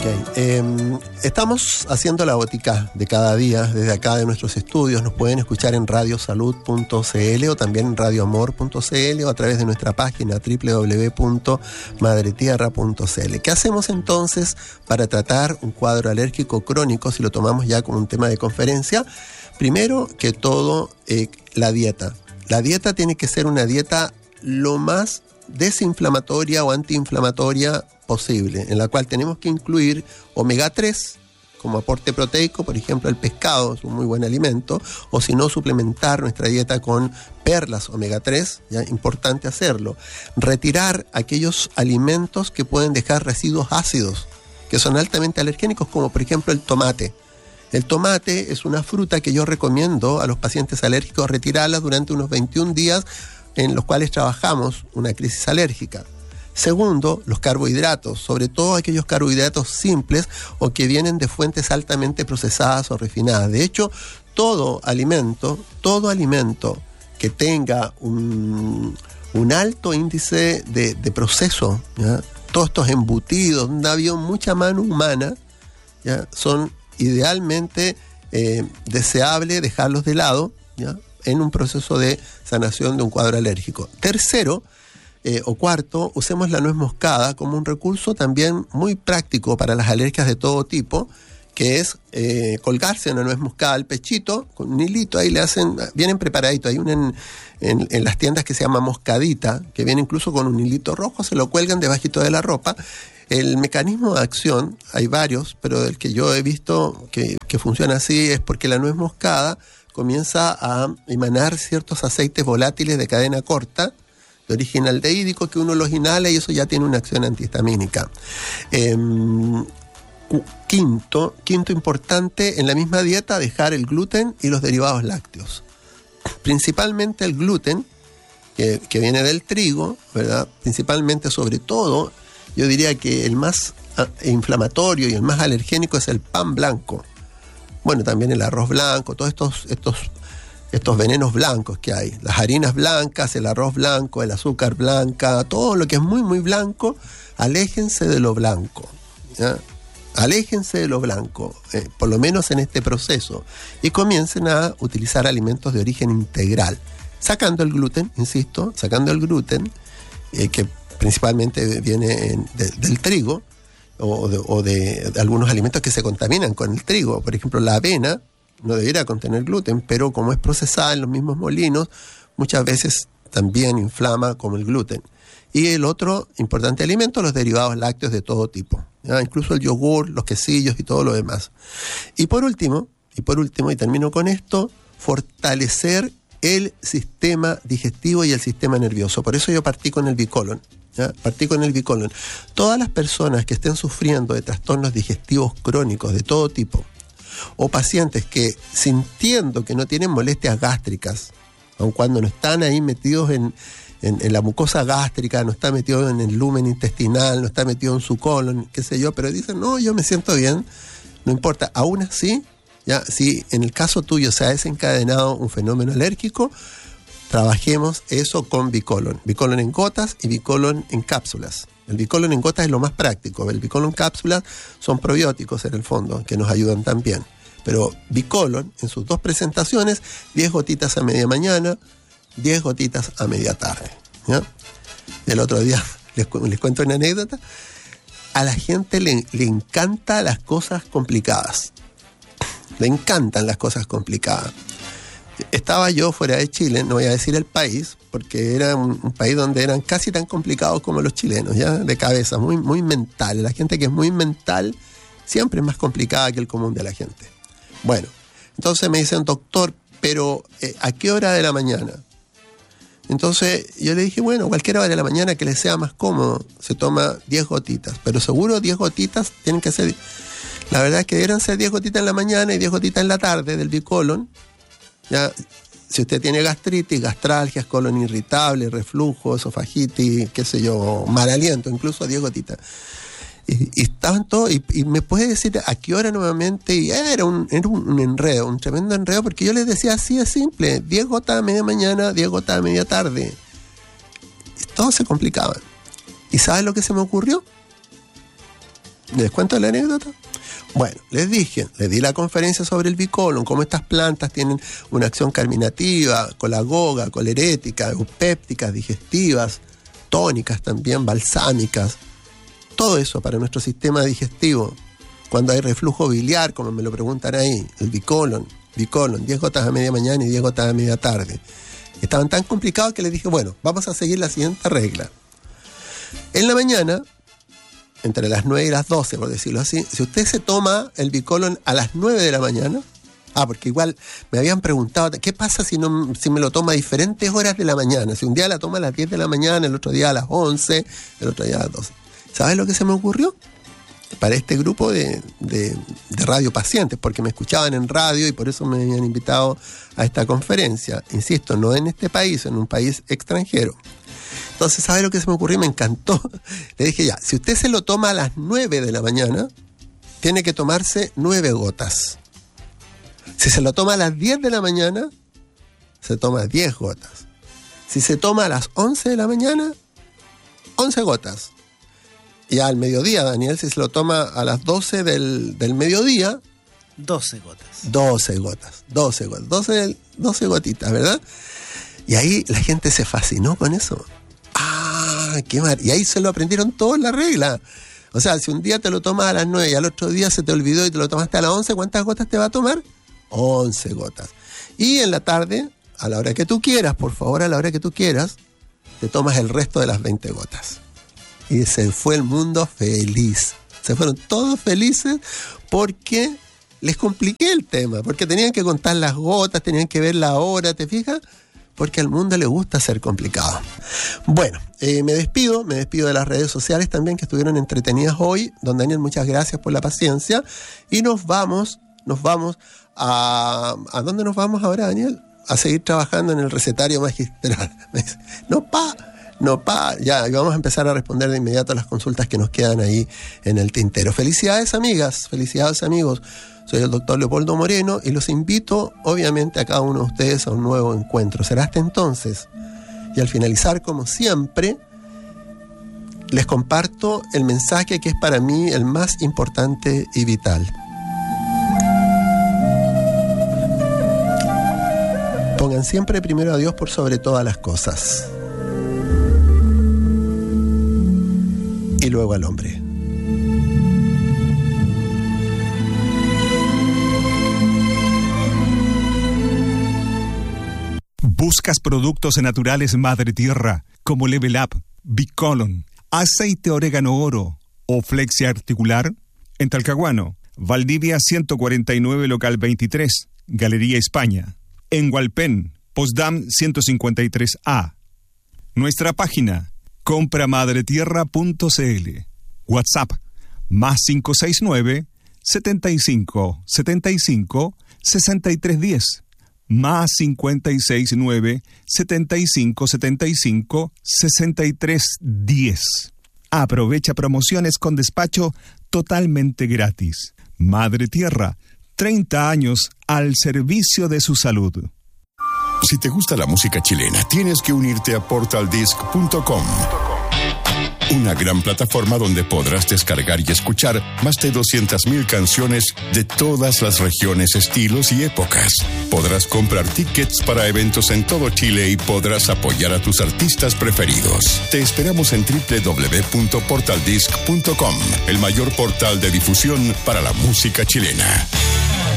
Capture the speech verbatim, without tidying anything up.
eh, estamos haciendo la botica de cada día desde acá de nuestros estudios. Nos pueden escuchar en radiosalud punto c l o también en radioamor punto c l o a través de nuestra página doble u doble u doble u punto madretierra punto c l. ¿Qué hacemos entonces para tratar un cuadro alérgico crónico si lo tomamos ya como un tema de conferencia? Primero que todo, eh, la dieta. La dieta tiene que ser una dieta lo más desinflamatoria o antiinflamatoria posible, en la cual tenemos que incluir omega tres como aporte proteico. Por ejemplo, el pescado es un muy buen alimento, o si no, suplementar nuestra dieta con perlas omega tres, ya importante hacerlo. Retirar aquellos alimentos que pueden dejar residuos ácidos, que son altamente alergénicos, como por ejemplo el tomate. El tomate es una fruta que yo recomiendo a los pacientes alérgicos retirarla durante unos veintiún días en los cuales trabajamos una crisis alérgica. Segundo, los carbohidratos, sobre todo aquellos carbohidratos simples o que vienen de fuentes altamente procesadas o refinadas. De hecho, todo alimento, todo alimento que tenga un, un alto índice de, de proceso, ¿ya? Todos estos embutidos, donde había mucha mano humana, ¿ya? Son idealmente eh, deseable dejarlos de lado, ¿ya? En un proceso de sanación de un cuadro alérgico. Tercero, Eh, o cuarto, usemos la nuez moscada como un recurso también muy práctico para las alergias de todo tipo, que es eh, colgarse una nuez moscada al pechito con un hilito, ahí le hacen, vienen preparaditos, hay una en, en, en las tiendas que se llama moscadita, que viene incluso con un hilito rojo, se lo cuelgan debajito de la ropa. El mecanismo de acción, hay varios, pero el que yo he visto que, que funciona así es porque la nuez moscada comienza a emanar ciertos aceites volátiles de cadena corta, de origen aldehídico, que uno los inhala y eso ya tiene una acción antihistamínica. Eh, quinto, quinto importante, en la misma dieta dejar el gluten y los derivados lácteos. Principalmente el gluten, que, que viene del trigo, ¿verdad? Principalmente, sobre todo, yo diría que el más inflamatorio y el más alergénico es el pan blanco. Bueno, también el arroz blanco, todos estos... estos estos venenos blancos que hay, las harinas blancas, el arroz blanco, el azúcar blanca, todo lo que es muy muy blanco, aléjense de lo blanco, ¿ya? Aléjense de lo blanco, eh, por lo menos en este proceso, y comiencen a utilizar alimentos de origen integral, sacando el gluten, insisto, sacando el gluten, eh, que principalmente viene en, de, del trigo, o, de, o de, de algunos alimentos que se contaminan con el trigo. Por ejemplo, la avena no debería contener gluten, pero como es procesada en los mismos molinos, muchas veces también inflama como el gluten. Y el otro importante alimento, los derivados lácteos de todo tipo, ¿ya? Incluso el yogur, los quesillos y todo lo demás. Y por último, y por último, y termino con esto, fortalecer el sistema digestivo y el sistema nervioso. Por eso yo partí con el bicolon, ¿ya? Partí con el bicolon. Todas las personas que estén sufriendo de trastornos digestivos crónicos de todo tipo, o pacientes que, sintiendo que no tienen molestias gástricas, aun cuando no están ahí metidos en, en, en la mucosa gástrica, no está metido en el lumen intestinal, no está metido en su colon, qué sé yo, pero dicen, no, yo me siento bien, no importa. Aún así, ya, si en el caso tuyo se ha desencadenado un fenómeno alérgico, trabajemos eso con bicolon. Bicolon en gotas y bicolon en cápsulas. El bicolon en gotas es lo más práctico. El bicolon cápsulas son probióticos en el fondo, que nos ayudan también. Pero bicolon, en sus dos presentaciones, diez gotitas a media mañana, diez gotitas a media tarde, ¿ya? El otro día, les, les cuento una anécdota, a la gente le, le encantan las cosas complicadas. Le encantan las cosas complicadas. Estaba yo fuera de Chile, no voy a decir el país, porque era un, un país donde eran casi tan complicados como los chilenos, ya de cabeza, muy, muy mental. La gente que es muy mental siempre es más complicada que el común de la gente. Bueno, entonces me dicen, doctor, pero eh, ¿a qué hora de la mañana? Entonces yo le dije, bueno, cualquier hora de la mañana que le sea más cómodo, se toma diez gotitas, pero seguro diez gotitas tienen que ser, la verdad es que deben ser diez gotitas en la mañana y diez gotitas en la tarde del bicolon. Ya, si usted tiene gastritis, gastralgias, colon irritable, reflujo, esofagitis, qué sé yo, mal aliento, incluso diez gotitas. Y, y estaban todos, y, y me puede decir a qué hora nuevamente, y era un, era un, un enredo, un tremendo enredo, porque yo les decía así de simple, diez gotas a media mañana, diez gotas a media tarde. Y todos se complicaban. ¿Y sabes lo que se me ocurrió? ¿Les cuento la anécdota? Bueno, les dije, les di la conferencia sobre el bicolon, cómo estas plantas tienen una acción carminativa, colagoga, colerética, eupépticas, digestivas, tónicas también, balsámicas. Todo eso para nuestro sistema digestivo. Cuando hay reflujo biliar, como me lo preguntan ahí, el bicolon, bicolon, diez gotas a media mañana y diez gotas a media tarde. Estaban tan complicados que les dije, bueno, vamos a seguir la siguiente regla. En la mañana, entre las nueve y las doce, por decirlo así, si usted se toma el bicolon a las nueve de la mañana, ah, porque igual me habían preguntado, ¿qué pasa si no si me lo toma a diferentes horas de la mañana? Si un día la toma a las diez de la mañana, el otro día a las once, el otro día a las doce. ¿Sabes lo que se me ocurrió? Para este grupo de, de, de radiopacientes, porque me escuchaban en radio y por eso me habían invitado a esta conferencia. Insisto, no en este país, en un país extranjero. Entonces, ¿sabe lo que se me ocurrió? Me encantó. Le dije, ya, si usted se lo toma a las nueve de la mañana, tiene que tomarse nueve gotas. Si se lo toma a las diez de la mañana, se toma diez gotas. Si se toma a las once de la mañana, once gotas. Y al mediodía, Daniel, si se lo toma a las doce del, del mediodía, doce gotas. doce gotas, doce gotas, doce, doce gotitas, ¿verdad? Y ahí la gente se fascinó con eso. ¡Ah, qué mar! Y ahí se lo aprendieron todos la regla. O sea, si un día te lo tomas a las nueve y al otro día se te olvidó y te lo tomaste a las once, ¿cuántas gotas te va a tomar? once gotas. Y en la tarde, a la hora que tú quieras, por favor, a la hora que tú quieras, te tomas el resto de las veinte gotas. Y se fue el mundo feliz. Se fueron todos felices porque les compliqué el tema, porque tenían que contar las gotas, tenían que ver la hora, ¿te fijas? Porque al mundo le gusta ser complicado. Bueno, eh, me despido, me despido de las redes sociales también que estuvieron entretenidas hoy. Don Daniel, muchas gracias por la paciencia. Y nos vamos, nos vamos a... ¿A dónde nos vamos ahora, Daniel? A seguir trabajando en el recetario magistral. No, pa... No, pa, ya, y vamos a empezar a responder de inmediato a las consultas que nos quedan ahí en el tintero. Felicidades, amigas, felicidades, amigos. Soy el doctor Leopoldo Moreno y los invito, obviamente, a cada uno de ustedes a un nuevo encuentro. Será hasta entonces. Y al finalizar, como siempre, les comparto el mensaje que es para mí el más importante y vital. Pongan siempre primero a Dios por sobre todas las cosas. Y luego al hombre. ¿Buscas productos naturales Madre Tierra como Level Up, Bicolon, aceite orégano oro o flexia articular? En Talcahuano, Valdivia ciento cuarenta y nueve, local veintitrés, Galería España. En Hualpén, Postdam ciento cincuenta y tres A. Nuestra página compra madre tierra punto c l. WhatsApp más cinco seis nueve, setenta y cinco, setenta y cinco, sesenta y tres diez. Más cincuenta y seis nueve, setenta y cinco, setenta y cinco, sesenta y tres diez. Aprovecha promociones con despacho totalmente gratis. Madre Tierra, treinta años al servicio de su salud. Si te gusta la música chilena, tienes que unirte a portal disc punto com. Una gran plataforma donde podrás descargar y escuchar más de doscientas mil canciones de todas las regiones, estilos y épocas. Podrás comprar tickets para eventos en todo Chile y podrás apoyar a tus artistas preferidos. Te esperamos en doble u doble u doble u punto portal disc punto com, el mayor portal de difusión para la música chilena.